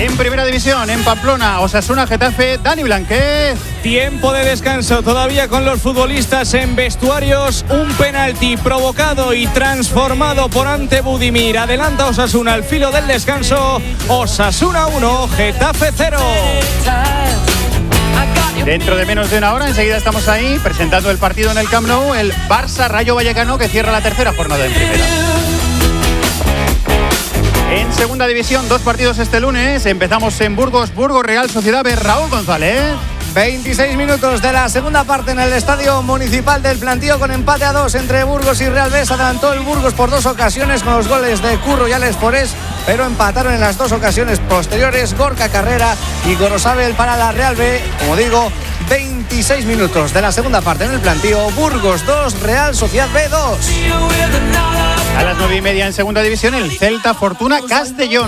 En primera división, en Pamplona, Osasuna, Getafe, Dani Blanquez. Tiempo de descanso todavía con los futbolistas en vestuarios. Un penalti provocado y transformado por Ante Budimir. Adelanta Osasuna al filo del descanso. Osasuna 1, Getafe 0. Dentro de menos de una hora, enseguida estamos ahí presentando el partido en el Camp Nou, el Barça Rayo Vallecano, que cierra la tercera jornada en primera. En segunda división, 2 partidos este lunes. Empezamos en Burgos, Real Sociedad B. Raúl González. 26 minutos de la segunda parte en el Estadio Municipal del Plantío, con empate a 2 entre Burgos y Real B. Se adelantó el Burgos por 2 ocasiones con los goles de Curro y Alex Forés, pero empataron en las 2 ocasiones posteriores Gorka Carrera y Gorosabel para la Real B. Como digo, 26 minutos de la segunda parte en el Plantío. Burgos 2, Real Sociedad B 2. A las 9:30 en segunda división, el Celta Fortuna Castellón.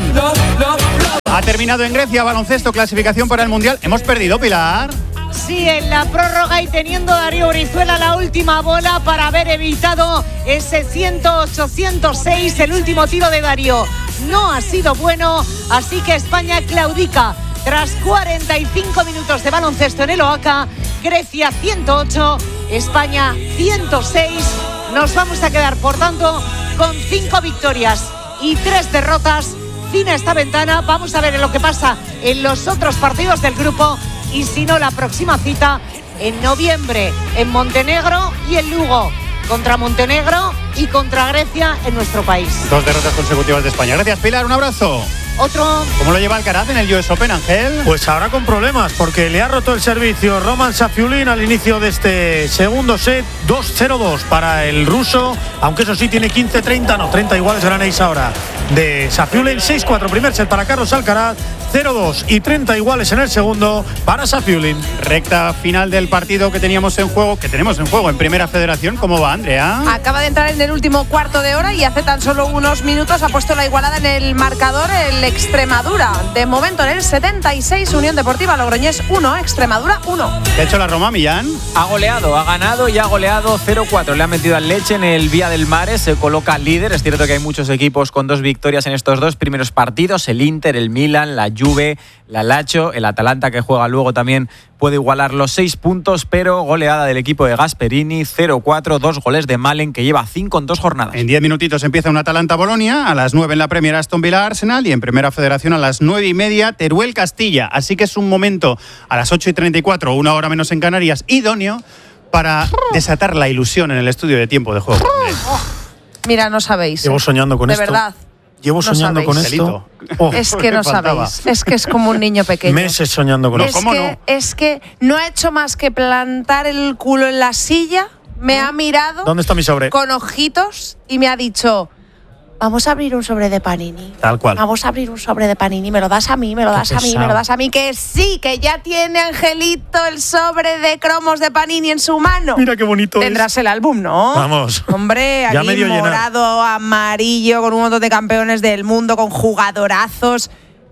Ha terminado en Grecia, baloncesto, clasificación para el Mundial. ¿Hemos perdido, Pilar? Sí, en la prórroga, y teniendo Darío Brizuela la última bola para haber evitado ese 108-106, el último tiro de Darío no ha sido bueno, así que España claudica tras 45 minutos de baloncesto en el Oaca. Grecia 108, España 106. Nos vamos a quedar, por tanto, con 5 victorias y 3 derrotas. Fin a esta ventana. Vamos a ver lo que pasa en los otros partidos del grupo, y si no, la próxima cita en noviembre en Montenegro y en Lugo, contra Montenegro y contra Grecia en nuestro país. 2 derrotas consecutivas de España. Gracias, Pilar, un abrazo. Otro. ¿Cómo lo lleva Alcaraz en el US Open, Ángel? Pues ahora con problemas, porque le ha roto el servicio Roman Safiullin al inicio de este segundo set. 2-0-2 para el ruso, aunque eso sí tiene 15-30, no, 30 iguales ganáis ahora de Safiullin. 6-4 primer set para Carlos Alcaraz, 0-2 y 30 iguales en el segundo para Safiullin. Recta final del partido que tenemos en juego en Primera Federación. ¿Cómo va, Andrea? Acaba de entrar en el último cuarto de hora y hace tan solo unos minutos ha puesto la igualada en el marcador el Extremadura. De momento en el 76, Unión Deportiva Logroñés 1, Extremadura 1. ¿Qué ha hecho la Roma, Millán? Ha goleado, ha ganado y ha goleado 0-4. Le ha metido al Lecce en el Vía del Mare, se coloca líder. Es cierto que hay muchos equipos con 2 victorias en estos 2 primeros partidos. El Inter, el Milan, la Juve, la Lazio, el Atalanta, que juega luego, también puede igualar los 6 puntos, pero goleada del equipo de Gasperini, 0-4, 2 goles de Malen, que lleva 5 en 2 jornadas. En 10 minutitos empieza un Atalanta-Bolonia, a las 9 en la Premier Aston Villa-Arsenal, y en Primera Federación a las 9:30 Teruel-Castilla. Así que es un momento a las 8:34, 1 hora menos en Canarias, idóneo para desatar la ilusión en el estudio de tiempo de juego. Mira, no sabéis. Llevo soñando con esto. De verdad. Llevo soñando no con sabéis. esto. Oh, Es que no sabéis. Es que es como un niño pequeño. meses soñando con esto. ¿Cómo no? Es que no ha hecho más que plantar el culo en la silla, me ha mirado ¿Dónde está mi sobre? con ojitos y me ha dicho: vamos a abrir un sobre de Panini. Tal cual. Vamos a abrir un sobre de Panini. Me lo das a mí, me lo das a mí, me lo das a mí. Que sí, que ya tiene Angelito el sobre de cromos de Panini en su mano. Mira qué bonito Tendrás el álbum, ¿no? Vamos. Hombre, Ya aquí medio llenar. morado, amarillo, con un montón de campeones del mundo, con jugadorazos.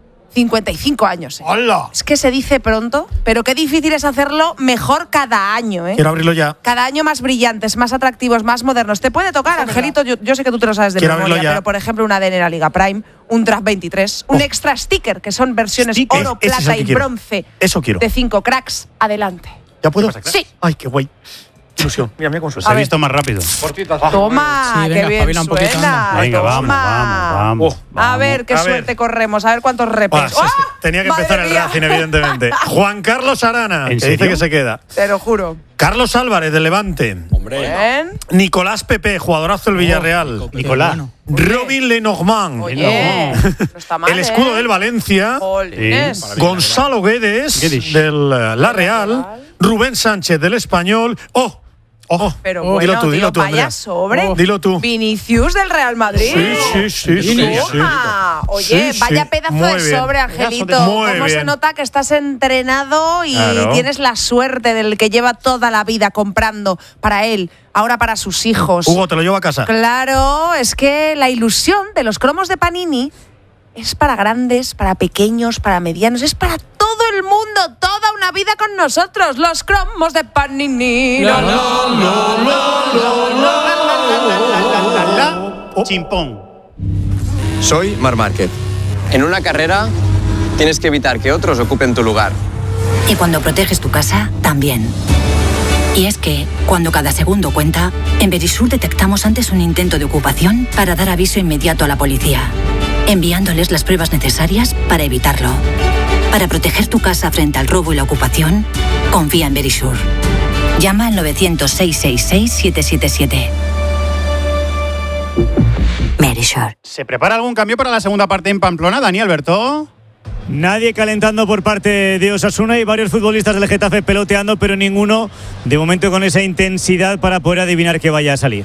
55 años. ¡Hola! Es que se dice pronto, pero qué difícil es hacerlo mejor cada año, ¿eh? Quiero abrirlo ya. Cada año más brillantes, más atractivos, más modernos. Te puede tocar, Angelito, yo sé que tú te lo sabes de Quiero memoria, abrirlo ya. pero por ejemplo un ADN en la Liga Prime, un Draft 23, un extra sticker, que son versiones Sticker. oro, Ese es el plata que y quiero. bronce Eso quiero. de 5 cracks. Adelante. ¿Ya puedo? Sí. Ay, qué guay. Qué ilusión. Mira cómo Se ha visto más rápido. Toma, Sí, qué venga, bien espabila un poquito, suena. Venga, Toma. vamos. A ver, qué A ver. suerte corremos, a ver cuántos repes. Buah, tenía que ¡Madre empezar el mía! Racing, evidentemente. Juan Carlos Arana, que ¿En dice serio? que se queda. Te lo juro. Carlos Álvarez, del Levante. Bien. Nicolás Pepe, jugadorazo del Villarreal. Nicolás. Robin Lenormand. Oye, no está mal, El escudo ¿eh? del Valencia. Jolines. Sí. Gonzalo Guedes, Guedes. del La Real. Rubén Sánchez, del Español. ¡Oh! Pero Dilo bueno, tú, tío, dilo tú, vaya Andrea. sobre. Dilo tú. Vinicius del Real Madrid. Sí. Toma. Oye, Sí, vaya sí. pedazo Muy de bien. sobre, Angelito. Muy Cómo se bien. nota que estás entrenado y Claro. tienes la suerte del que lleva toda la vida comprando para él, ahora para sus hijos. Hugo, te lo llevo a casa. Claro, es que la ilusión de los cromos de Panini es para grandes, para pequeños, para medianos, es para todo el mundo, toda una vida con nosotros, los cromos de Panini. Chimpón. Soy Marc Márquez. En una carrera Tienes que evitar que otros ocupen tu lugar. Y cuando proteges tu casa, también. Y es que, cuando cada segundo cuenta, en Verisur detectamos antes un intento de ocupación para dar aviso inmediato a la policía, enviándoles las pruebas necesarias para evitarlo. Para proteger tu casa frente al robo y la ocupación, confía en Verisur. Llama al 900-666-777. Verisur. ¿Se prepara algún cambio para la segunda parte en Pamplona, Dani Alberto? Nadie calentando por parte de Osasuna y varios futbolistas del Getafe peloteando, pero ninguno de momento con esa intensidad para poder adivinar qué vaya a salir.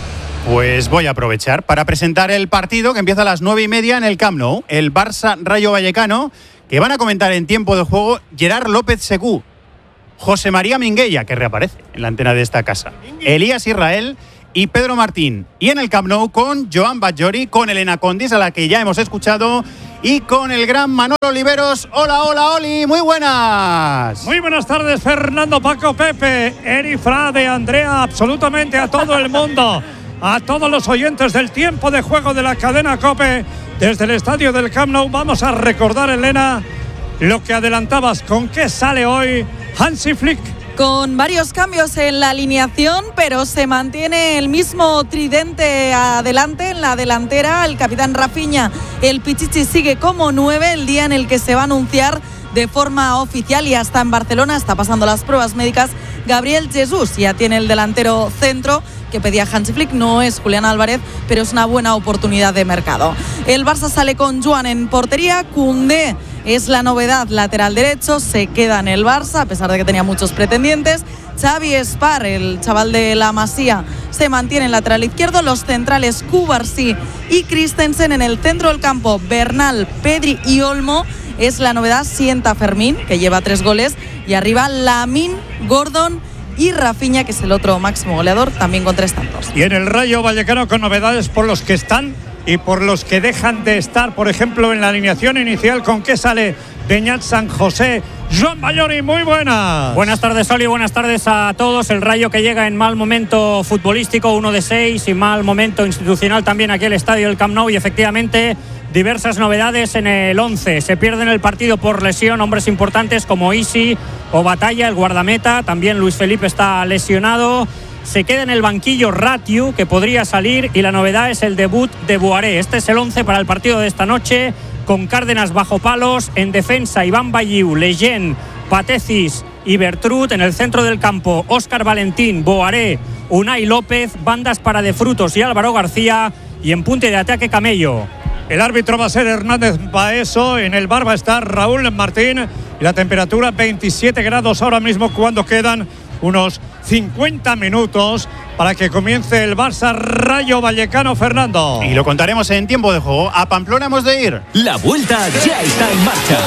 Pues voy a aprovechar para presentar el partido que empieza a las 9:30 en el Camp Nou. El Barça Rayo Vallecano, que van a comentar en tiempo de juego Gerard López Segú, José María Minguella, que reaparece en la antena de esta casa, Elías Israel y Pedro Martín. Y en el Camp Nou con Joan Batllori, con Elena Condis, a la que ya hemos escuchado, y con el gran Manolo Oliveros. Hola, hola, Oli, muy buenas. Muy buenas tardes, Fernando, Paco, Pepe, Eri, Frade, Andrea, absolutamente a todo el mundo, a todos los oyentes del tiempo de juego de la cadena COPE, desde el estadio del Camp Nou. Vamos a recordar, Elena, lo que adelantabas. ¿Con qué sale hoy Hansi Flick? Con varios cambios en la alineación, pero se mantiene el mismo tridente adelante en la delantera. El capitán Rafinha, el Pichichi, sigue como 9, el día en el que se va a anunciar de forma oficial, y hasta en Barcelona está pasando las pruebas médicas, Gabriel Jesús. Ya tiene el delantero centro que pedía Hansi Flick, no es Julián Álvarez, pero es una buena oportunidad de mercado. El Barça sale con Joan en portería, Koundé es la novedad, lateral derecho, se queda en el Barça, a pesar de que tenía muchos pretendientes. Xavi Espar, el chaval de la Masía, se mantiene en lateral izquierdo. Los centrales Cubarsí y Christensen. En el centro del campo, Bernal, Pedri y Olmo. Es la novedad, sienta Fermín, que lleva 3 goles. Y arriba Lamine, Gordon y Rafinha, que es el otro máximo goleador, también con 3 tantos. Y en el Rayo Vallecano, con novedades por los que están y por los que dejan de estar. Por ejemplo, en la alineación inicial, ¿con qué sale Beñat San José? Joan Batllori, muy buenas. Buenas tardes, Oli, buenas tardes a todos. El Rayo que llega en mal momento futbolístico, 1 de 6, y mal momento institucional también aquí el estadio del Camp Nou, y efectivamente diversas novedades en el 11. Se pierden el partido por lesión hombres importantes como Isi o Batalla, el guardameta. También Luis Felipe está lesionado. Se queda en el banquillo Ratiu, que podría salir, y la novedad es el debut de Boaré. Este es el 11 para el partido de esta noche, con Cárdenas bajo palos. En defensa, Iván Bayiu, Leyen, Patecis y Bertrut. En el centro del campo, Óscar Valentín, Boaré, Unai López, bandas para De Frutos y Álvaro García, y en punte de ataque Camello. El árbitro va a ser Hernández Baeso. En el bar va a estar Raúl Martín, y la temperatura 27 grados ahora mismo, cuando quedan unos 50 minutos para que comience el Barça Rayo Vallecano, Fernando. Y lo contaremos en tiempo de juego. A Pamplona hemos de ir. La vuelta ya está en marcha.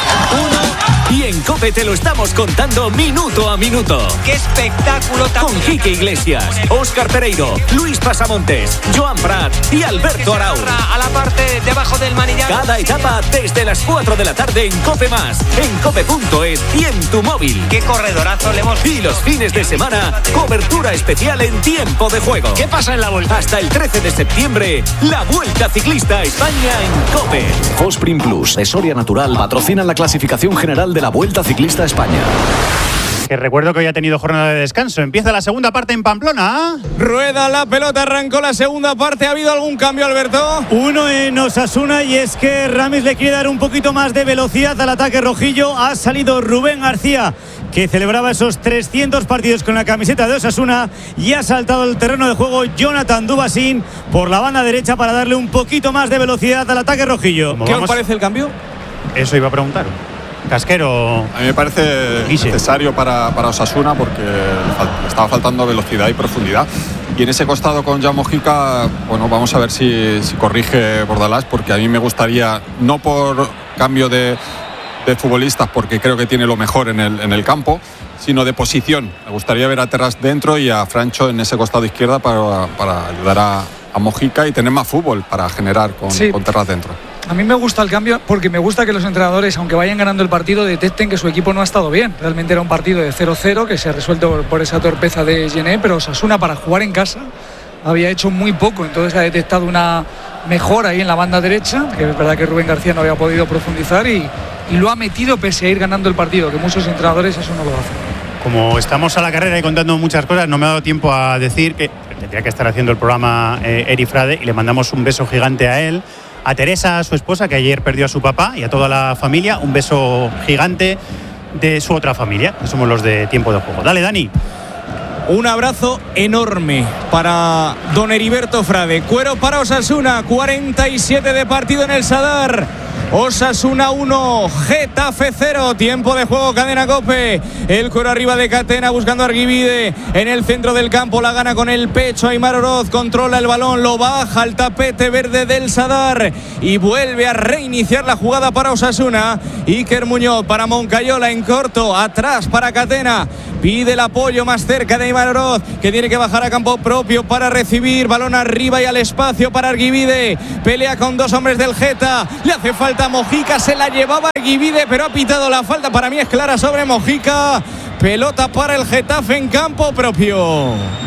1, y en COPE te lo estamos contando minuto a minuto. ¡Qué espectáculo! Con Quique Iglesias, Óscar Pereiro, Luis Pasamontes, Joan Prat y Alberto Arau. A la parte debajo del manillar. Cada etapa desde las 4 de la tarde en COPE+, en cope.es y en tu móvil. ¡Qué corredorazo le hemos! Y los fines de semana, cobertura especial en tiempo de juego. ¿Qué pasa en la vuelta? Hasta el 13 de septiembre, la Vuelta Ciclista a España en COPE. Fosprin Plus de Soria Natural patrocina la clasificación general de la Vuelta Ciclista a España. Que recuerdo que hoy ha tenido jornada de descanso. Empieza la segunda parte en Pamplona. Rueda la pelota, arrancó la segunda parte. ¿Ha habido algún cambio, Alberto? Uno en Osasuna, y es que Ramis le quiere dar un poquito más de velocidad al ataque rojillo. Ha salido Rubén García, que celebraba esos 300 partidos con la camiseta de Osasuna, y ha saltado el terreno de juego Jonathan Dubasín por la banda derecha para darle un poquito más de velocidad al ataque rojillo. ¿Qué os parece el cambio? Eso iba a preguntar. Casquero. A mí me parece necesario para Osasuna, porque le estaba faltando velocidad y profundidad. Y en ese costado con Jan Mojica, bueno, vamos a ver si corrige Bordalás, porque a mí me gustaría, no por cambio de futbolistas, porque creo que tiene lo mejor en el campo, sino de posición. Me gustaría ver a Terras dentro y a Francho en ese costado izquierda para ayudar a Mojica y tener más fútbol para generar con Terras dentro. A mí me gusta el cambio porque me gusta que los entrenadores, aunque vayan ganando el partido, detecten que su equipo no ha estado bien. Realmente era un partido de 0-0 que se ha resuelto por esa torpeza de Gené, pero Osasuna, para jugar en casa, había hecho muy poco. Entonces ha detectado una mejora ahí en la banda derecha, que es verdad que Rubén García no había podido profundizar, y y lo ha metido pese a ir ganando el partido, que muchos entrenadores eso no lo hacen. Como estamos a la carrera y contando muchas cosas, no me ha dado tiempo a decir que tendría que estar haciendo el programa Eri Frade, y le mandamos un beso gigante a él, a Teresa, su esposa, que ayer perdió a su papá, y a toda la familia, un beso gigante de su otra familia, que somos los de Tiempo de Juego. Dale, Dani. Un abrazo enorme para don Heriberto Frade. Cuero para Osasuna, 47 de partido en el Sadar. Osasuna 1, Getafe 0, tiempo de juego, cadena COPE. El Cuero arriba de Catena buscando a Argibide en el centro del campo, la gana con el pecho Aimar Oroz, controla el balón, lo baja al tapete verde del Sadar y vuelve a reiniciar la jugada para Osasuna. Iker Muñoz para Moncayola en corto, atrás para Catena, pide el apoyo más cerca de Aimar Oroz, que tiene que bajar a campo propio para recibir, balón arriba y al espacio para Argibide, pelea con dos hombres del Geta, le hace falta Mojica, se la llevaba Argibide, pero ha pitado la falta, para mí es clara sobre Mojica. Pelota para el Getafe en campo propio.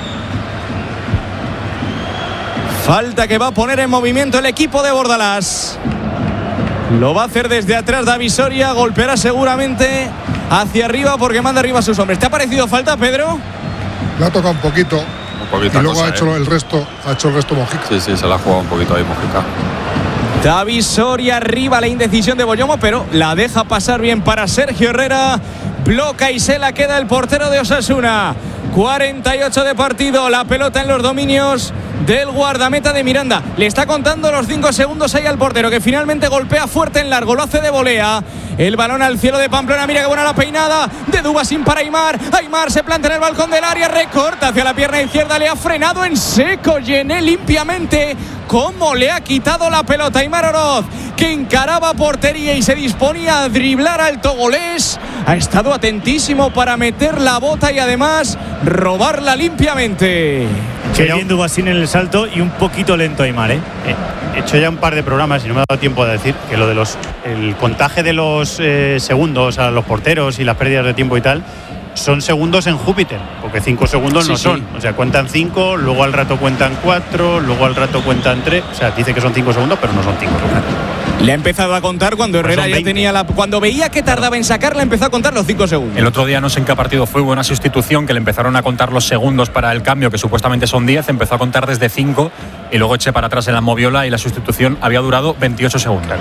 Falta que va a poner en movimiento el equipo de Bordalás. Lo va a hacer desde atrás David Soria, golpeará seguramente hacia arriba porque manda arriba a sus hombres. ¿Te ha parecido falta, Pedro? Le ha tocado un poquito y luego cosa, ha hecho el resto Mojica. Sí, se la ha jugado un poquito ahí Mojica. David Soria arriba, la indecisión de Boyomo, pero la deja pasar bien para Sergio Herrera. Bloca y se la queda el portero de Osasuna. 48 de partido, la pelota en los dominios del guardameta de Miranda. Le está contando los 5 segundos ahí al portero, que finalmente golpea fuerte en largo, lo hace de volea. El balón al cielo de Pamplona, mira qué buena la peinada de Dubasín para Aimar. Aimar se planta en el balcón del área, recorta hacia la pierna izquierda, le ha frenado en seco Yené limpiamente. Cómo le ha quitado la pelota Aimar Oroz, que encaraba portería y se disponía a driblar al togolés. Ha estado atentísimo para meter la bota y además robarla limpiamente. Qué bien Dubasín en el salto y un poquito lento Aimar, ¿eh? He hecho ya un par de programas y no me ha dado tiempo de decir que lo de el contaje de los segundos a los porteros y las pérdidas de tiempo y tal son segundos en Júpiter, porque 5 segundos no son. O sea, cuentan 5, luego al rato cuentan 4, luego al rato cuentan 3. O sea, dice que son 5 segundos, pero no son 5 segundos. Le ha empezado a contar cuando Herrera ya tenía cuando veía que tardaba en sacarla, empezó a contar los 5 segundos. El otro día no sé en qué partido fue, hubo una sustitución que le empezaron a contar los segundos para el cambio, que supuestamente son 10, empezó a contar desde 5 y luego eché para atrás en la moviola y la sustitución había durado 28 segundos.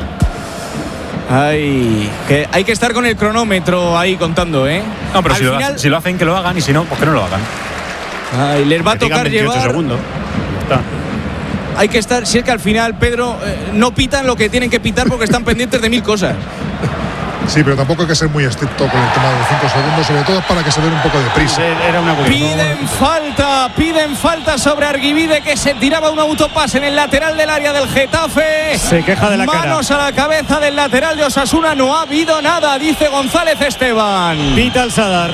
Ay, que hay que estar con el cronómetro ahí contando, ¿eh? No, pero si lo hacen, que lo hagan, y si no, pues que no lo hagan. Ay, les va a tocar 28 llevar segundos. Está. Hay que estar, si es que al final, Pedro, no pitan lo que tienen que pitar porque están pendientes de 1000 cosas. Sí, pero tampoco hay que ser muy estricto con el tema de los 5 segundos, sobre todo para que se den un poco de prisa. Era una Piden falta sobre Argibide, que se tiraba un autopase en el lateral del área del Getafe. Se queja de la cara. Manos a la cabeza del lateral de Osasuna, no ha habido nada, dice González Esteban. Pita el Sadar.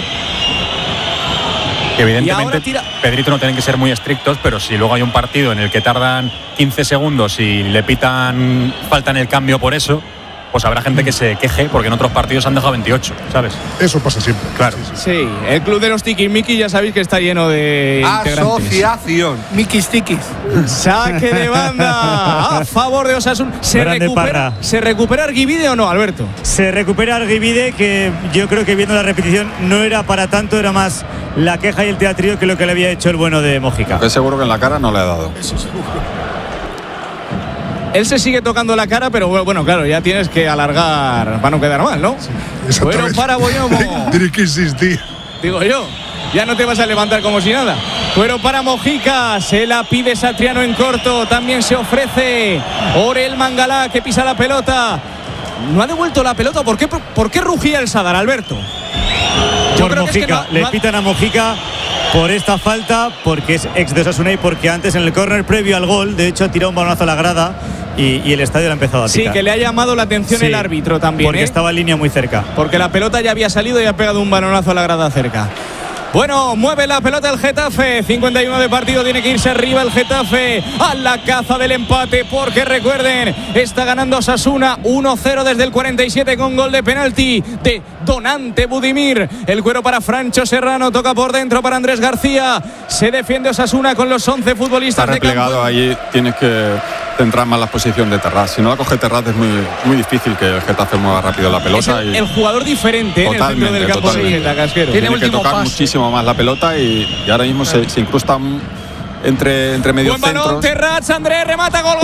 Evidentemente, Pedrito, no tienen que ser muy estrictos, pero si luego hay un partido en el que tardan 15 segundos y le pitan falta en el cambio por eso, pues habrá gente que se queje porque en otros partidos han dejado 28, ¿sabes? Eso pasa siempre. Claro. Sí, el club de los tiquismiquis ya sabéis que está lleno de asociación. Miquis tiquis. Saque de banda a favor de Osasuna. ¿Se recupera Argibide o no, Alberto? Se recupera Argibide, que yo creo que viendo la repetición no era para tanto, era más la queja y el teatrillo que lo que le había hecho el bueno de Mojica. Estoy seguro que en la cara no le ha dado. Eso seguro. Él se sigue tocando la cara, pero bueno, claro, ya tienes que alargar para no quedar mal, ¿no? Sí, bueno, para Boyomo. Tiene que insistir. Digo yo, ya no te vas a levantar como si nada. Pero para Mojica, se la pide Satriano en corto, también se ofrece Orel Mangalá, que pisa la pelota. No ha devuelto la pelota, ¿por qué rugía el Sadar, Alberto? Yo creo Mojica, que le pitan a Mojica por esta falta, porque es ex de Osasuna y porque antes en el córner previo al gol, de hecho ha tirado un balonazo a la grada y el estadio le ha empezado a pitar. Sí, que le ha llamado la atención el árbitro también. Porque estaba en línea muy cerca. Porque la pelota ya había salido y ha pegado un balonazo a la grada cerca. Bueno, mueve la pelota el Getafe, 51 de partido, tiene que irse arriba el Getafe a la caza del empate, porque recuerden, está ganando Osasuna 1-0 desde el 47 con gol de penalti de Donante Budimir. El cuero para Francho Serrano, toca por dentro para Andrés García, se defiende Osasuna con los 11 futbolistas está replegado, de campo. Allí tienes que centrar más la posición de Terraz. Si no la coge Terraz es muy difícil que el Getafe mueva rápido la pelota. Es el jugador diferente en el centro del campo de Getafe, Casquero. Tiene que tocar muchísimo más la pelota y ahora mismo se incrusta entre medio buen balón, centros. Terraz, Andrés, remata, gol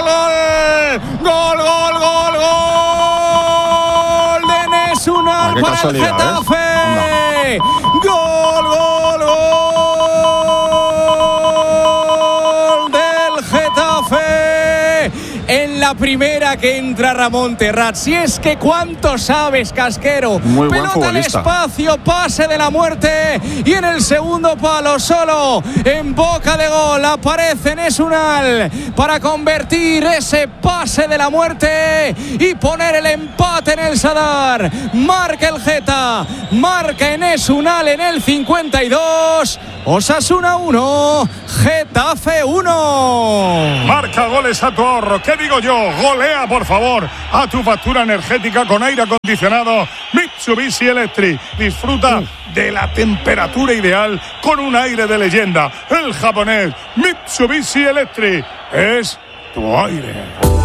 de Enes Unal para el Getafe. Gol del Getafe en la primera que entra Ramón Terraz. Si es que cuánto sabes, Casquero. Muy buen pelota al espacio, pase de la muerte y en el segundo palo solo en boca de gol aparece Enes Unal para convertir ese pase de la muerte y poner el empate en el Sadar. Marca el Geta, marca Enes Unal en el 52. Osasuna 1, Getafe 1. Marca goles a tu ahorro. ¿Qué digo yo? Golea, por favor, a tu factura energética con aire acondicionado Mitsubishi Electric. Disfruta de la temperatura ideal con un aire de leyenda. El japonés Mitsubishi Electric es tu aire.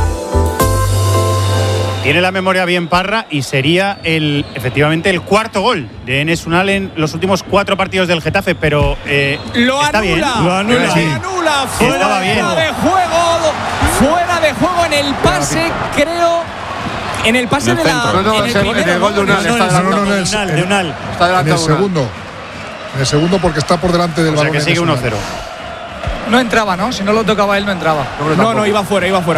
Tiene la memoria bien Parra y sería efectivamente el cuarto gol de Enes Unal en los últimos 4 partidos del Getafe, pero lo está anula, bien. Lo anula. Sí. Fuera de juego en el pase, creo. En el pase de la. En el gol de Unal. de Unal. En el segundo. En el segundo porque está por delante del balón. O sea que sigue 1-0. No entraba, ¿no? Si no lo tocaba él, no entraba. No, iba fuera. Sí.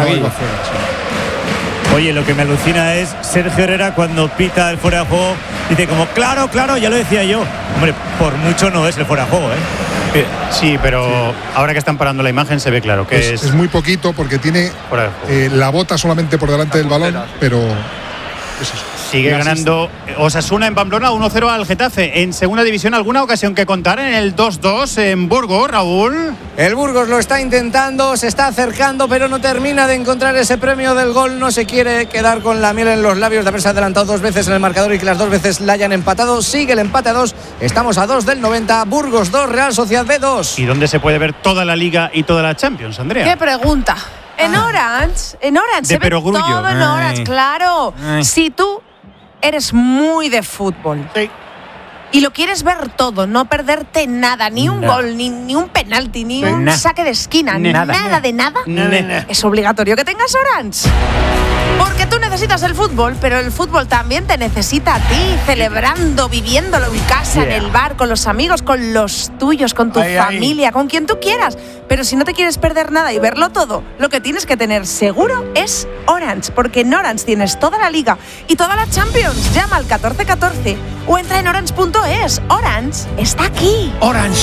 Oye, lo que me alucina es Sergio Herrera cuando pita el fuera de juego. Dice como, claro, ya lo decía yo. Hombre, por mucho no es el fuera de juego, ¿eh? Sí, pero ahora que están parando la imagen se ve claro que es muy poquito porque tiene la bota solamente por delante del balón, pero es eso. Sigue ganando Osasuna en Pamplona 1-0 al Getafe. En segunda división, ¿alguna ocasión que contar en el 2-2 en Burgos, Raúl? El Burgos lo está intentando, se está acercando, pero no termina de encontrar ese premio del gol. No se quiere quedar con la miel en los labios de haberse adelantado 2 veces en el marcador y que las 2 veces la hayan empatado. Sigue el empate a 2. Estamos a 2 del 90. Burgos 2, Real Sociedad B 2. ¿Y dónde se puede ver toda la Liga y toda la Champions, Andrea? ¿Qué pregunta? En Orange se ve todo en Orange, claro. Si tú eres muy de fútbol y lo quieres ver todo, no perderte nada, ni un gol, ni un penalti, ni un saque de esquina, nada de nada, es obligatorio que tengas Orange. Porque tú necesitas el fútbol, pero el fútbol también te necesita a ti, celebrando, viviéndolo en casa, en el bar, con los amigos, con los tuyos, con tu familia, con quien tú quieras. Pero si no te quieres perder nada y verlo todo, lo que tienes que tener seguro es Orange, porque en Orange tienes toda la Liga y toda la Champions. Llama al 1414 o entra en orange.es. Orange está aquí. Orange.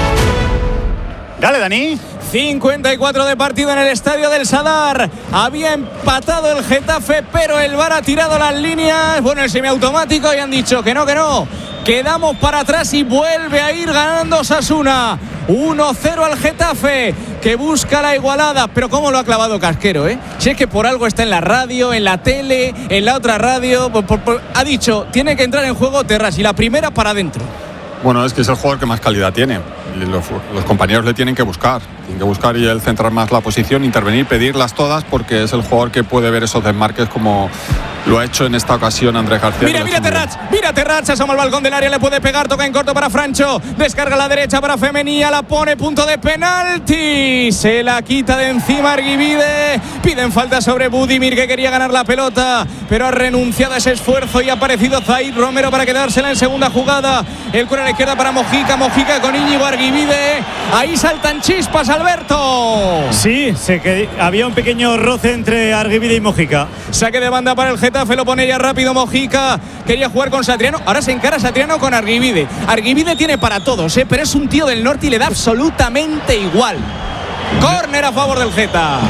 Dale, Dani. 54 de partido en el estadio del Sadar. Había empatado el Getafe, pero el VAR ha tirado las líneas. Bueno, el semiautomático y han dicho que no. Quedamos para atrás y vuelve a ir ganando Osasuna. 1-0 al Getafe, que busca la igualada. Pero cómo lo ha clavado Casquero, ¿eh? Si es que por algo está en la radio, en la tele, en la otra radio. Ha dicho, tiene que entrar en juego Terraz y la primera para adentro. Bueno, es que es el jugador que más calidad tiene. Y los compañeros le tienen que buscar y él centrar más la posición, intervenir, pedirlas todas, porque es el jugador que puede ver esos desmarques como lo ha hecho en esta ocasión Andrés García. Mira Terraz, se asoma al balcón del área, le puede pegar, toca en corto para Francho, descarga a la derecha para Femenía, la pone, punto de penalti, se la quita de encima Arguibide, piden falta sobre Budimir, que quería ganar la pelota, pero ha renunciado a ese esfuerzo y ha aparecido Zaid Romero para quedársela en segunda jugada. El cuero a la izquierda para Mojica con Íñigo Arguibide, ahí saltan chispas, Alberto. Sí, había un pequeño roce entre Arguibide y Mojica. Saque de banda para el Getafe, lo pone ya rápido Mojica, quería jugar con Satriano, ahora se encara Satriano con Arguibide. Arguibide tiene para todos, pero es un tío del norte y le da absolutamente igual. Córner a favor del Geta.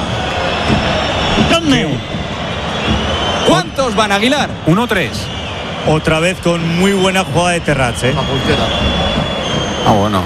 ¿Cuántos van, Aguilar? 1-3. Otra vez con muy buena jugada de Terraz, bueno.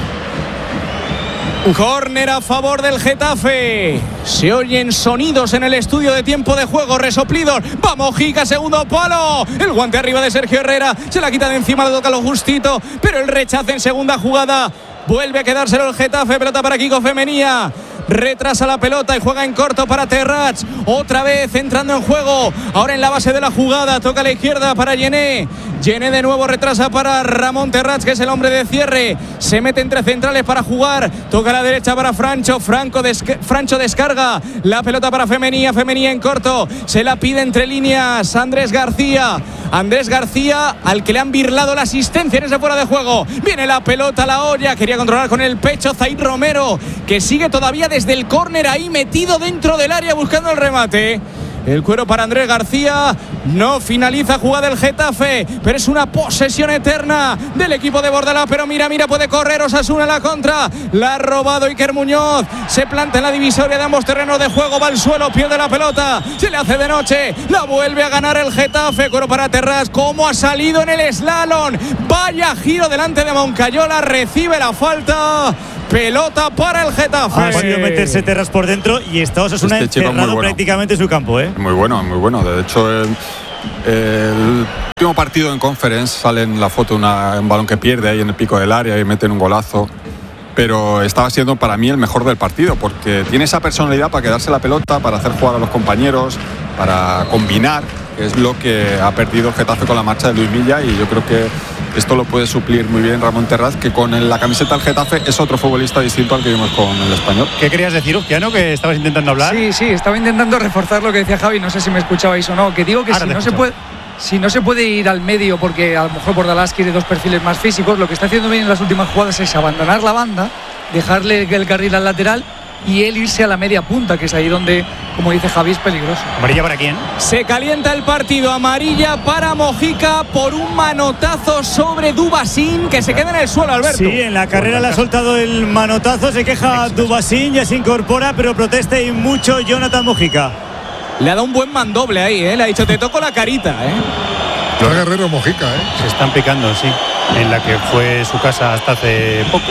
Córner a favor del Getafe. Se oyen sonidos en el estudio de tiempo de juego, resoplidos. Va Mojica, segundo palo. El guante arriba de Sergio Herrera. Se la quita de encima, le toca lo justito. Pero el rechazo en segunda jugada. Vuelve a quedárselo el Getafe. Pelota para Kiko Femenía. retrasa la pelota y juega en corto para Terrats. Otra vez entrando en juego, ahora en la base de la jugada, toca a la izquierda para Gené. Gené de nuevo retrasa para Ramón Terrats, que es el hombre de cierre. Se mete entre centrales para jugar, toca a la derecha para Francho. Francho descarga la pelota para Femenía en corto, se la pide entre líneas Andrés García, al que le han birlado la asistencia en ese fuera de juego. Viene la pelota a la olla, quería controlar con el pecho Zaid Romero, que sigue todavía desde el córner ahí metido dentro del área buscando el remate. El cuero para Andrés García, no finaliza jugada el Getafe, pero es una posesión eterna del equipo de Bordalás. Pero mira, puede correr Osasuna en la contra, la ha robado Iker Muñoz, se planta en la divisoria de ambos terrenos de juego, va al suelo, pierde la pelota, se le hace de noche, la vuelve a ganar el Getafe. Cuero para Terrats, cómo ha salido en el slalom, vaya giro delante de Moncayola, recibe la falta. Pelota para el Getafe. Ha podido meterse Terrats por dentro y está Osasuna encerrado prácticamente en su campo. Muy bueno. De hecho, el último partido en Conference sale en la foto un balón que pierde ahí en el pico del área y meten un golazo. Pero estaba siendo para mí el mejor del partido, porque tiene esa personalidad para quedarse la pelota, para hacer jugar a los compañeros, para combinar, que es lo que ha perdido el Getafe con la marcha de Luis Milla, y yo creo que esto lo puede suplir muy bien Ramón Terrats, que con la camiseta del Getafe es otro futbolista distinto al que vimos con el Español. ¿Qué querías decir, Uzquiano, que estabas intentando hablar? Sí, estaba intentando reforzar lo que decía Javi, no sé si me escuchabais o no, que digo que si no se puede ir al medio porque a lo mejor Bordalás quiere dos perfiles más físicos, lo que está haciendo bien en las últimas jugadas es abandonar la banda, dejarle el carril al lateral y él irse a la media punta, que es ahí donde, como dice Javi, es peligroso. ¿Amarilla para quién? Se calienta el partido, amarilla para Mojica por un manotazo sobre Dubasín, que se queda en el suelo, Alberto. Sí, en la carrera le ha soltado el manotazo, se queja Dubasín, ya se incorpora, pero protesta y mucho Jonathan Mojica. Le ha dado un buen mandoble ahí, le ha dicho, te toco la carita. Guerrero Mojica, Se están picando, sí, en la que fue su casa hasta hace poco.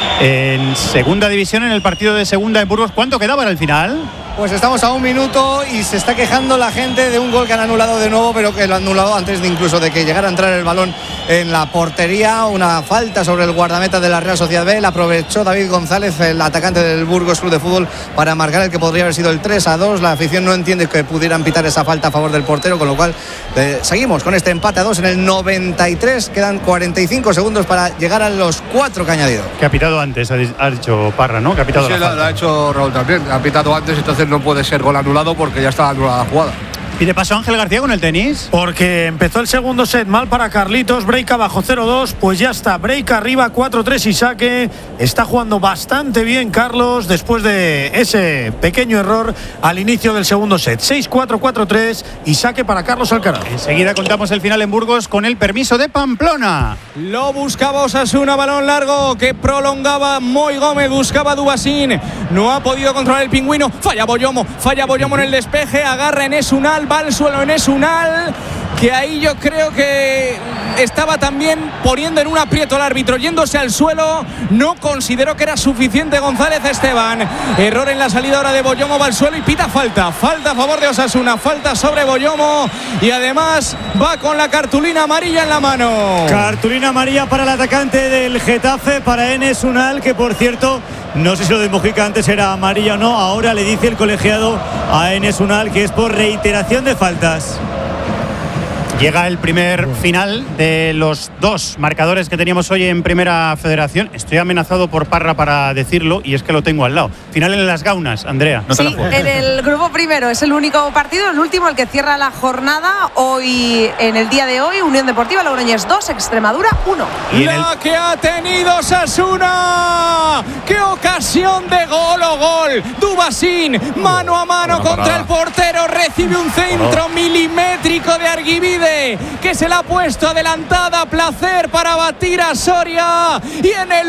En segunda división, en el partido de segunda en Burgos, ¿cuánto quedaba al final? Pues estamos a 1 minuto y se está quejando la gente de un gol que han anulado de nuevo, pero que lo han anulado antes de incluso de que llegara a entrar el balón en la portería. Una falta sobre el guardameta de la Real Sociedad B. La aprovechó David González, el atacante del Burgos Club de Fútbol, para marcar el que podría haber sido el 3-2. La afición no entiende que pudieran pitar esa falta a favor del portero, con lo cual seguimos con este empate a 2 en el 93. Quedan 45 segundos para llegar a los 4 que ha añadido. Que ha pitado antes, ha dicho Parra, ¿no? Que ha pitado sí, lo ha hecho Raúl también. Ha pitado antes, entonces no puede ser gol anulado porque ya está anulada la jugada. ¿Y de paso Ángel García con el tenis? Porque empezó el segundo set mal para Carlitos, break abajo 0-2, pues ya está, break arriba 4-3 y saque. Está jugando bastante bien Carlos después de ese pequeño error al inicio del segundo set. 6-4, 4-3 y saque para Carlos Alcaraz. Enseguida contamos el final en Burgos con el permiso de Pamplona. Lo buscaba Osasuna, balón largo que prolongaba Moy Gómez, buscaba Dubasín, no ha podido controlar el pingüino, falla Boyomo en el despeje, agarra Enes Unal, va al suelo Enes Unal, que ahí yo creo que estaba también poniendo en un aprieto al árbitro, yéndose al suelo, no consideró que era suficiente González Esteban, error en la salida ahora de Boyomo, va al suelo y pita falta a favor de Osasuna, falta sobre Boyomo y además va con la cartulina amarilla en la mano. Cartulina amarilla para el atacante del Getafe, para Enes Unal, que por cierto, no sé si lo de Mojica antes era amarilla o no, ahora le dice el colegiado a Enes Unal que es por reiteración de faltas. Llega el primer final de los 2 marcadores que teníamos hoy en Primera Federación. Estoy amenazado por Parra para decirlo y es que lo tengo al lado. Final en Las Gaunas, Andrea. No sí, en el grupo primero. Es el único partido, el último, el que cierra la jornada. Hoy, en el día de hoy, Unión Deportiva Logroñés 2, Extremadura 1. La que ha tenido Osasuna. ¡Qué ocasión de gol! Dubasín, mano a mano contra el portero. Recibe un centro milimétrico de Arguivide, que se la ha puesto adelantada, placer para batir a Soria, y en el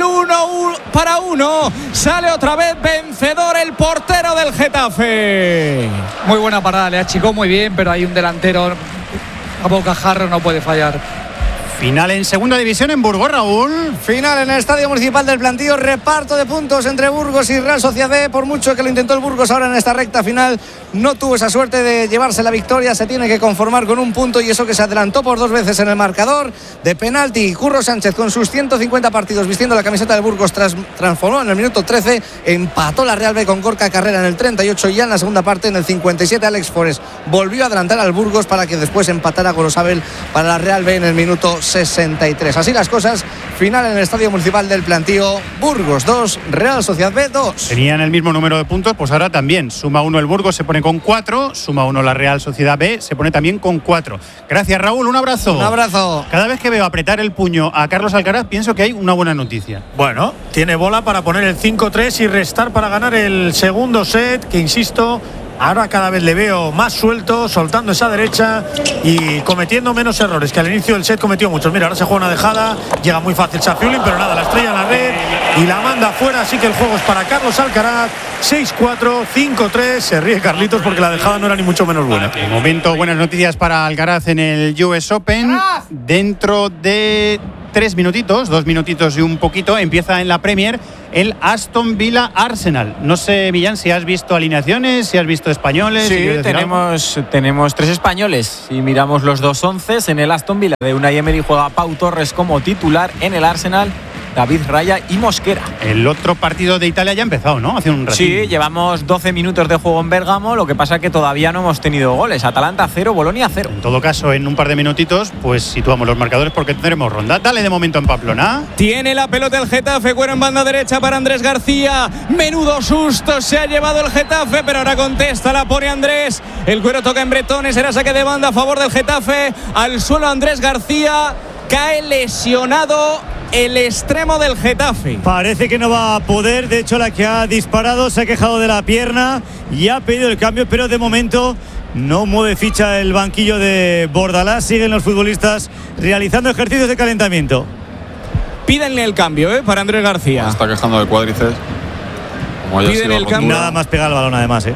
1-1 sale otra vez vencedor el portero del Getafe. Muy buena parada, le achicó muy bien, pero hay un delantero a bocajarro, no puede fallar. Final en segunda división en Burgos, Raúl. Final en el Estadio Municipal del Plantío. Reparto de puntos entre Burgos y Real Sociedad B. Por mucho que lo intentó el Burgos ahora en esta recta final, no tuvo esa suerte de llevarse la victoria. Se tiene que conformar con un punto, y eso que se adelantó por 2 veces en el marcador de penalti. Curro Sánchez, con sus 150 partidos vistiendo la camiseta del Burgos, transformó en el minuto 13. Empató la Real B con Gorka Carrera en el 38, y ya en la segunda parte, en el 57, Alex Forés volvió a adelantar al Burgos para que después empatara Gorosabel para la Real B en el minuto 63. Así las cosas, final en el Estadio Municipal del Plantío. Burgos 2, Real Sociedad B 2. Tenían el mismo número de puntos, pues ahora también. Suma 1 el Burgos, se pone con 4. Suma 1 la Real Sociedad B, se pone también con 4. Gracias, Raúl, un abrazo. Un abrazo. Cada vez que veo apretar el puño a Carlos Alcaraz, pienso que hay una buena noticia. Bueno, tiene bola para poner el 5-3 y restar para ganar el segundo set, que insisto, ahora cada vez le veo más suelto, soltando esa derecha y cometiendo menos errores, que al inicio del set cometió muchos. Mira, ahora se juega una dejada, llega muy fácil Safiulin, pero nada, la estrella en la red y la manda fuera, así que el juego es para Carlos Alcaraz. 6-4, 5-3, se ríe Carlitos porque la dejada no era ni mucho menos buena. De momento, buenas noticias para Alcaraz en el US Open. Dentro de 3 minutitos, 2 minutitos y un poquito, empieza en la Premier el Aston Villa Arsenal. No sé, Millán, si has visto alineaciones, si has visto españoles. Sí, tenemos 3 españoles. Si miramos los 2 onces, en el Aston Villa de Unai Emery juega Pau Torres como titular. En el Arsenal, David Raya y Mosquera. El otro partido de Italia ya ha empezado, ¿no? Hace un ratito. Sí, llevamos 12 minutos de juego en Bérgamo, lo que pasa que todavía no hemos tenido goles. Atalanta 0, Bolonia 0. En todo caso, en un par de minutitos, pues situamos los marcadores porque tendremos ronda. Dale de momento en Pamplona. Tiene la pelota el Getafe, Cuero en banda derecha para Andrés García. Menudo susto se ha llevado el Getafe, pero ahora contesta, la pone Andrés. El Cuero toca en Bretones, será saque de banda a favor del Getafe. Al suelo Andrés García, cae lesionado el extremo del Getafe. Parece que no va a poder, de hecho la que ha disparado se ha quejado de la pierna y ha pedido el cambio, pero de momento no mueve ficha el banquillo de Bordalás. Siguen los futbolistas realizando ejercicios de calentamiento. Pídenle el cambio, para Andrés García. Se está quejando de cuádriceps. Piden el cambio. Nada más pegar el balón además,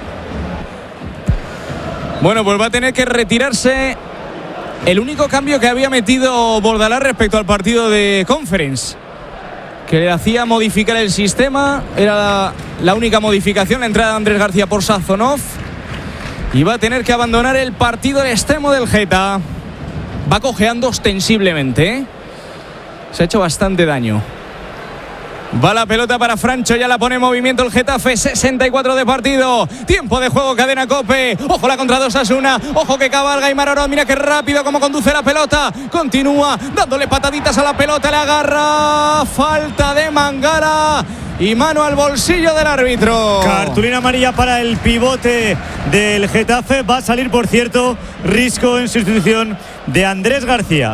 Bueno, pues va a tener que retirarse. El único cambio que había metido Bordalás respecto al partido de Conference, que le hacía modificar el sistema, era la única modificación, la entrada de Andrés García por Sazonov, y va a tener que abandonar el partido el extremo del Geta. Va cojeando ostensiblemente, se ha hecho bastante daño. Va la pelota para Francho, ya la pone en movimiento el Getafe. 64 de partido, tiempo de juego, cadena COPE. Ojo la contra de Osasuna, ojo que cabalga Aimar Oroz, mira qué rápido como conduce la pelota. Continúa dándole pataditas a la pelota, le agarra, falta de Mangala y mano al bolsillo del árbitro. Cartulina amarilla para el pivote del Getafe. Va a salir, por cierto, Risco en sustitución de Andrés García.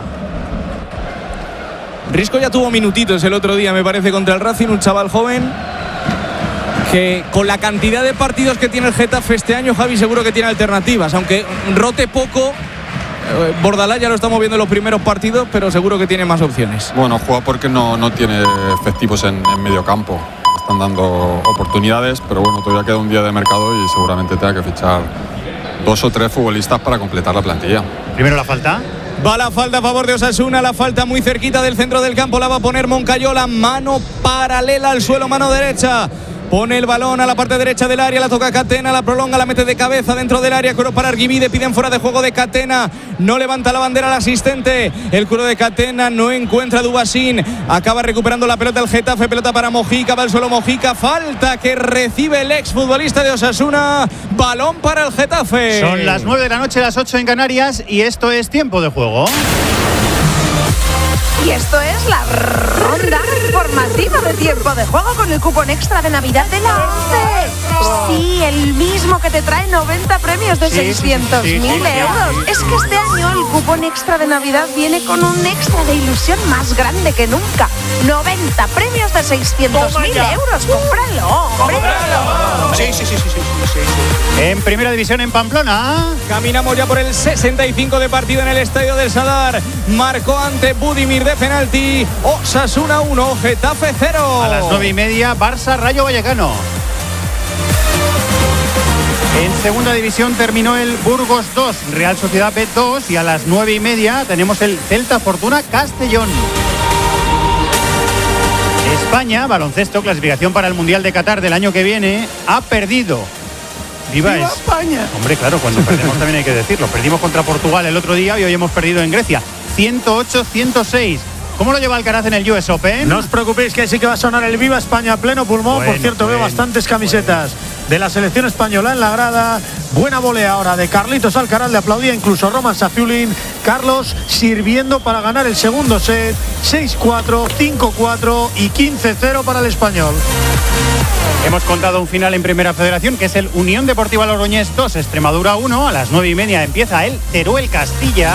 Risco ya tuvo minutitos el otro día, me parece, contra el Racing, un chaval joven que con la cantidad de partidos que tiene el Getafe este año, Javi, seguro que tiene alternativas, aunque rote poco. Bordalás ya lo estamos viendo en los primeros partidos, pero seguro que tiene más opciones. Bueno, juega porque no tiene efectivos en medio campo. Están dando oportunidades, pero bueno, todavía queda un día de mercado y seguramente tenga que fichar 2 o 3 futbolistas para completar la plantilla. Primero la falta. Va la falta a favor de Osasuna, la falta muy cerquita del centro del campo, la va a poner Moncayola, mano paralela al suelo, mano derecha. Pone el balón a la parte derecha del área, la toca Catena, la prolonga, la mete de cabeza dentro del área. Cuero para Arguibide, piden fuera de juego de Catena. No levanta la bandera al asistente. El cuero de Catena no encuentra a Dubasín. Acaba recuperando la pelota el Getafe, pelota para Mojica, va al suelo Mojica. Falta que recibe el exfutbolista de Osasuna. Balón para el Getafe. Son las 9 de la noche, las 8 en Canarias, y esto es tiempo de juego. Y esto es la ronda informativa de tiempo de juego con el cupón extra de Navidad de la 11. Sí, el mismo que te trae 90 premios de 600.000 euros. Es que este año el cupón extra de Navidad viene con un extra de ilusión más grande que nunca. 90 premios de 600.000 euros. ¡Cómpralo! ¡Cómpralo! Sí. En Primera División en Pamplona. Caminamos ya por el 65 de partido en el Estadio del Sadar. Marcó ante Budimir de penalti. Osasuna 1, Getafe 0. A las 9:30, Barça Rayo Vallecano. En segunda división terminó el Burgos 2, Real Sociedad B 2 y a las 9:30 tenemos el Celta Fortuna Castellón. España, baloncesto, clasificación para el Mundial de Qatar del año que viene, ha perdido. ¡Viva España! Hombre, claro, cuando perdemos también hay que decirlo. Perdimos contra Portugal el otro día y hoy hemos perdido en Grecia. 108-106. ¿Cómo lo lleva Alcaraz en el US Open? No os preocupéis que sí que va a sonar el Viva España a pleno pulmón. Por cierto, veo bastantes camisetas de la selección española en la grada. Buena volea ahora de Carlitos Alcaraz, le aplaudía incluso Roman Safiullin. Carlos sirviendo para ganar el segundo set. 6-4, 5-4 y 15-0 para el español. Hemos contado un final en Primera Federación, que es el Unión Deportiva Logroñés 2, Extremadura 1. A las 9:30 empieza el Teruel Castilla.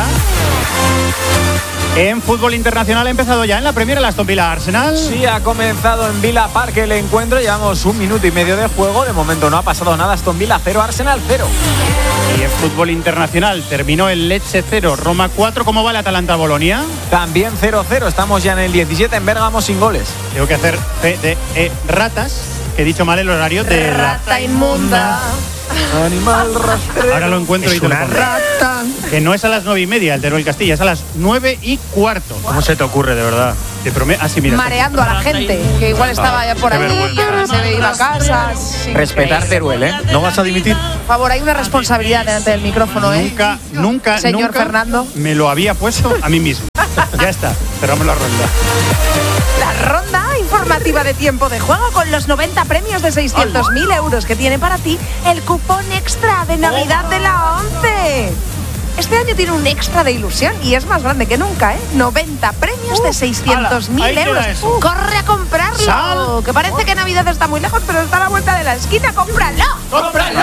En fútbol internacional ha empezado ya en la Premier el Aston Villa Arsenal. Sí, ha comenzado en Villa Park el encuentro. Llevamos 1 minuto y medio de juego. De momento no ha pasado nada. Aston Villa 0, Arsenal 0. Y en fútbol internacional terminó el Lecce 0, Roma 4. ¿Cómo va el Atalanta-Bolonia? También 0-0. Estamos ya en el 17 en Bérgamo sin goles. Tengo que hacer ratas, que he dicho mal el horario de rata inmunda. Animal rastrero. Ahora lo encuentro es y te lo una pongo. rata. Que no es a las 9:30 el Teruel Castilla, es a las 9:15. ¿Cómo se te ocurre, de verdad? Te prometo. Así, mira. Mareando a la gente, que igual estaba ya por allí y ahora se iba a casa. Respetar Teruel, ¿eh? ¿No vas a dimitir? Por favor, hay una responsabilidad delante del micrófono, Nunca, señor Fernando. Me lo había puesto a mí mismo. Ya está, cerramos la ronda. La ronda informativa de tiempo de juego con los 90 premios de 600.000 euros que tiene para ti el cupón extra de Navidad de la 11. Este año tiene un extra de ilusión y es más grande que nunca, ¿eh? 90 premios de 600.000 euros. ¡Corre a comprarlo! Que parece que Navidad está muy lejos, pero está a la vuelta de la esquina. ¡Cómpralo! ¡Cómpralo!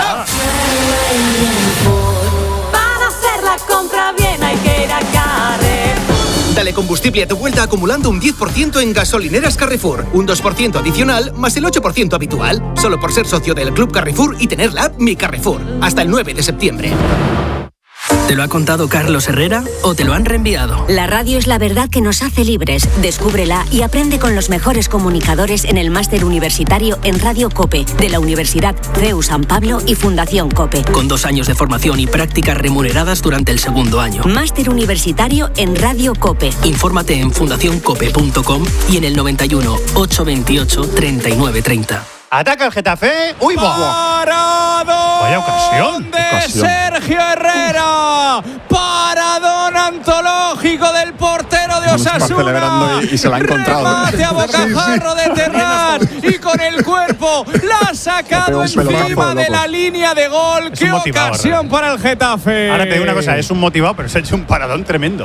Para hacer la compra bien hay que ir a Carrefour. Dale combustible a tu vuelta acumulando un 10% en gasolineras Carrefour. Un 2% adicional más el 8% habitual. Solo por ser socio del Club Carrefour y tener la app Mi Carrefour. Hasta el 9 de septiembre. ¿Te lo ha contado Carlos Herrera o te lo han reenviado? La radio es la verdad que nos hace libres. Descúbrela y aprende con los mejores comunicadores en el máster universitario en Radio COPE de la Universidad CEU San Pablo y Fundación COPE. Con 2 años de formación y prácticas remuneradas durante el segundo año. Máster universitario en Radio COPE. Infórmate en fundacioncope.com y en el 91 828 3930. Ataca el Getafe. ¡Uy, va! ¡Paradón! ¡Vaya ocasión! De Sergio Herrera. ¡Paradón antológico del portero de Osasuna! Está celebrando y se la ha encontrado. ¡Remate a bocajarro de Terrat! Y con el cuerpo la ha sacado encima de la línea de gol. ¡Qué ocasión para el Getafe! Ahora te digo una cosa, es un motivado, pero se ha hecho un paradón tremendo.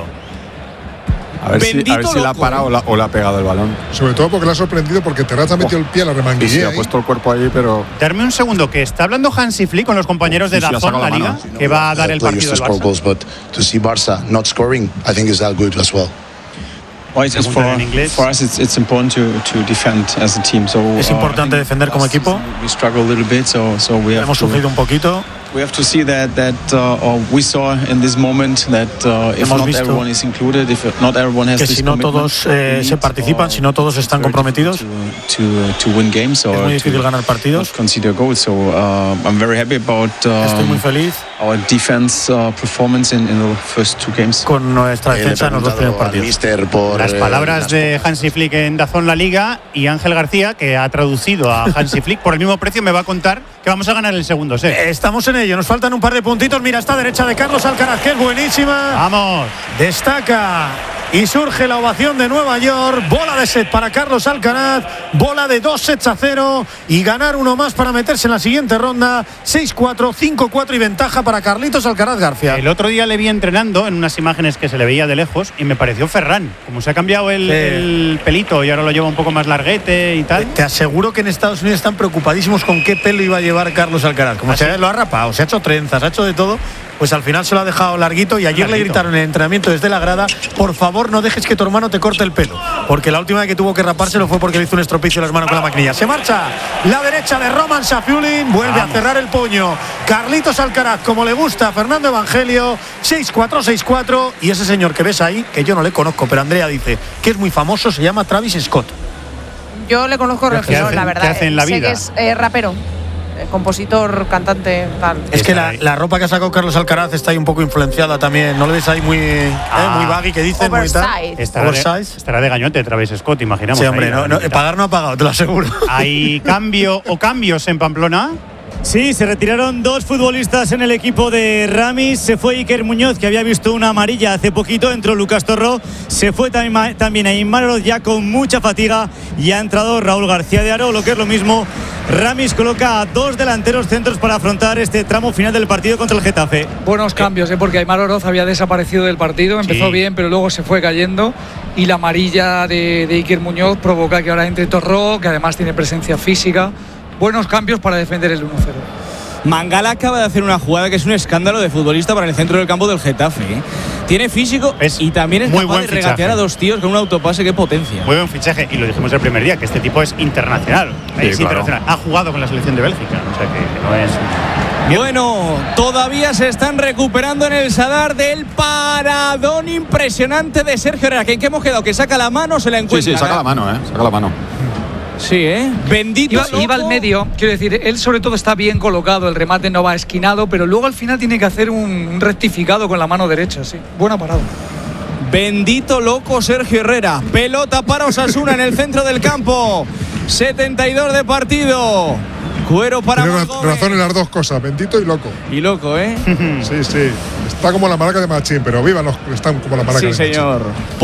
A ver si la ha parado o le ha pegado el balón. Sobre todo porque le ha sorprendido porque Terrat ha metido el pie a la remanguilla. Sí, ha puesto el cuerpo ahí, pero... Darme un segundo, que está hablando Hansi Flick con los compañeros de DAZN, la Liga, que va a dar el partido del Barça. But to see Barça not scoring, I think is that good as well. For us, it's important to defend as a team. So, es importante defender como equipo. We struggle a little bit, so we have Hemos sufrido un poquito. We have to see that we saw in this moment that if not everyone is included, if not everyone has que this si no todos se participan, si no todos están comprometidos, to win games, es muy difícil ganar partidos. Concede goals. So I'm very happy about estoy muy feliz our defense performance in the first 2 games. Con nuestra defensa en los 2 primeros partidos. Las palabras de Hansi Flick en DAZN La Liga y Ángel García, que ha traducido a Hansi Flick por el mismo precio, me va a contar que vamos a ganar el segundo set. Estamos en ello, nos faltan un par de puntitos. Mira, esta derecha de Carlos Alcaraz, que es buenísima. Vamos. Destaca y surge la ovación de Nueva York. Bola de set para Carlos Alcaraz. Bola de 2-0 y ganar uno más para meterse en la siguiente ronda. 6-4, 5-4 y ventaja para Carlitos Alcaraz García. El otro día le vi entrenando en unas imágenes que se le veía de lejos y me pareció Ferran. Como se ha cambiado el pelito y ahora lo lleva un poco más larguete y tal. Te aseguro que en Estados Unidos están preocupadísimos con qué pelo iba a llevar Carlos Alcaraz. Como se lo ha rapado, se ha hecho trenzas, ha hecho de todo. Pues al final se lo ha dejado larguito y ayer le gritaron en el entrenamiento desde la grada: por favor no dejes que tu hermano te corte el pelo, porque la última vez que tuvo que rapárselo fue porque le hizo un estropicio en las manos con la maquinilla. Se marcha la derecha de Roman Safiullin, vuelve a cerrar el puño Carlitos Alcaraz como le gusta a Fernando Evangelio. 6-4, 6-4 y ese señor que ves ahí, que yo no le conozco, pero Andrea dice que es muy famoso, se llama Travis Scott. Yo le conozco, la verdad. ¿Qué hace en la vida? Sé que es rapero. compositor, cantante, tal. Es que la ropa que ha sacado Carlos Alcaraz está ahí un poco influenciada también. ¿No lo ves ahí muy baggy que dicen? Oversize. Estará de gañote Travis Scott, imaginamos. Sí, hombre, pagar no ha pagado, te lo aseguro. ¿Hay cambio o cambios en Pamplona? Sí, se retiraron 2 futbolistas en el equipo de Ramis. Se fue Iker Muñoz, que había visto una amarilla hace poquito. Entró Lucas Torró. Se fue también Aimar Oroz, ya con mucha fatiga. Y ha entrado Raúl García de Aro, lo que es lo mismo. Ramis coloca a 2 delanteros centros para afrontar este tramo final del partido contra el Getafe. Buenos cambios, porque Aimar Oroz había desaparecido del partido. Empezó bien, pero luego se fue cayendo. Y la amarilla de Iker Muñoz provoca que ahora entre Torró, que además tiene presencia física. Buenos cambios para defender el 1-0. Mangala acaba de hacer una jugada que es un escándalo de futbolista para el centro del campo del Getafe. Tiene físico y también es capaz de regatear a 2 tíos con un autopase. ¡Qué potencia! Muy buen fichaje, y lo dijimos el primer día, que este tipo es internacional. Internacional. Ha jugado con la selección de Bélgica, o sea que no es... Bien. Bueno, todavía se están recuperando en el Sadar del paradón impresionante de Sergio Herrera. ¿En qué hemos quedado? ¿Que saca la mano o se la encuentra? Sí, saca la mano, saca la mano. Sí, bendito. Iba al medio, quiero decir, él sobre todo está bien colocado, el remate no va esquinado, pero luego al final tiene que hacer un rectificado con la mano derecha, sí. Buena parada. Bendito loco Sergio Herrera. Pelota para Osasuna en el centro del campo. 72 de partido. Cuero para Tiene razón en las 2 cosas, bendito y loco. Y loco, Sí. Está como la maraca de Machín, pero viva los que están como la maraca de Machín. Sí, señor.